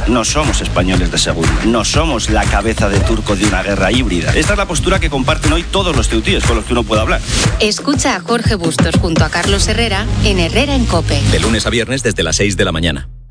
No somos españoles de segunda. No somos la cabeza de turco de una guerra híbrida. Esta es la postura que comparten hoy todos los ceutíes con los que uno puede hablar. Escucha a Jorge Bustos junto a Carlos Herrera en Herrera en COPE. De lunes a viernes desde las 6 de la mañana.